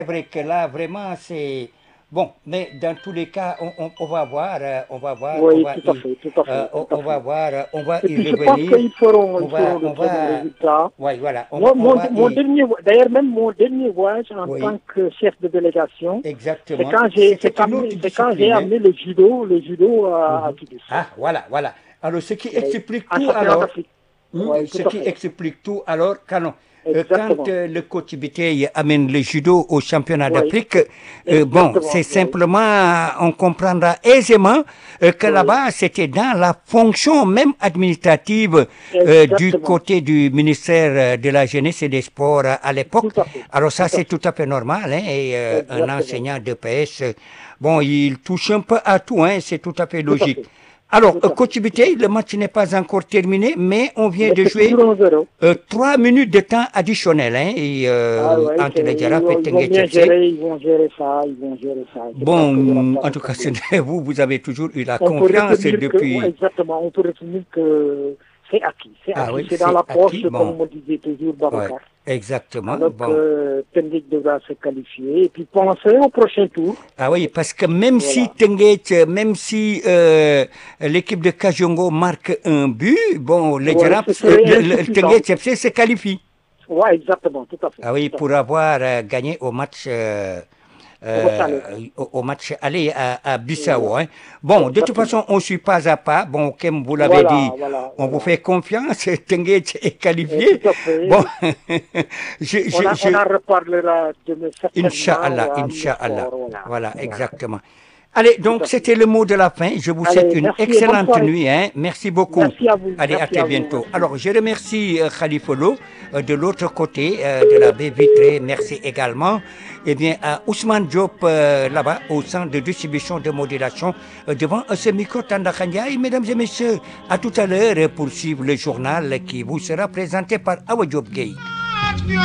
C'est vrai que là, vraiment, c'est... Bon, mais dans tous les cas, on va voir, Oui, tout à fait, tout à fait, tout à on va fait. voir, on va Et y puis je pense revenir. ils feront de On très bons va, résultats. ouais, voilà, Mon, mon y... dernier, d'ailleurs même mon dernier voyage en Oui, tant que chef de délégation, exactement. C'était une autre c'est quand j'ai discipline, hein. amené le judo à Mhm. Tunis. Ah, voilà, voilà. Alors, ce qui Oui. explique En tout, championnat alors, d'Afrique. Oui, ce tout à qui fait. explique tout, alors, quand Exactement. le coach Biteye amène le judo au championnat Oui, d'Afrique, bon, c'est exactement. Oui, simplement, on comprendra aisément que oui. là-bas, c'était dans la fonction même administrative du Exactement. côté du ministère de la Jeunesse et des Sports à l'époque. Tout à fait. Alors ça, Tout à c'est fait. tout à fait normal, hein, et un Exactement. enseignant de PS, bon, il touche un peu à tout, hein, c'est tout à fait Tout à logique. fait. Alors, Tout à fait. coach Tout à Biteye, fait. le match n'est pas encore terminé, mais on vient Mais de c'est jouer toujours un zéro. 3 minutes de temps additionnel, hein, et, Ah ouais, entre les Girafes et ils vont Tengue bien FC. gérer, ils vont gérer ça, ils vont gérer ça. Je pense qu'il n'y aura Bon, pas en de tout cas, problème. vous avez toujours eu la On peut confiance retenir que, ouais, depuis... exactement, on peut retenir que c'est acquis. C'est Ah acquis, oui, c'est dans c'est la poche, acquis, bon, comme me disait toujours ouais, Babacar. exactement, Alors bon. que Tendik devra se qualifier et puis penser au prochain tour. Ah oui, parce que même si Voilà. Tenguet, même si l'équipe de Kajongo marque un but, bon, les Ouais, ce Girafes, serait le insuffisant. Tenguet FC se qualifie. Ouais, exactement, tout à fait. Ah oui, Tout à pour fait. avoir gagné au match, Au match aller. au match aller à Bissau, Voilà. hein. Bon, de toute Exactement. façon, on suit pas à pas. Bon, comme vous l'avez Voilà, dit, voilà, on vous voilà. fait confiance. Tenguet est Et qualifié. tout à Bon, fait. On je, en reparlera demain certainement Inch'Allah, à Inch'Allah. mi-sport. Voilà. Voilà, Voilà. exactement. Allez, Tout donc à fait. c'était le mot de la fin. Je vous souhaite Allez, une merci et bonne excellente soirée. nuit, hein. Merci beaucoup. Merci à vous. Allez, à Merci très à vous. bientôt. Merci. Alors, je remercie Khalifolo de l'autre côté de la baie vitrée. Merci également bien, à Ousmane Diop là-bas au centre de distribution de modulation devant ce micro Tandakanya. Et mesdames et messieurs, à tout à l'heure pour suivre le journal qui vous sera présenté par Awa Diop Gay.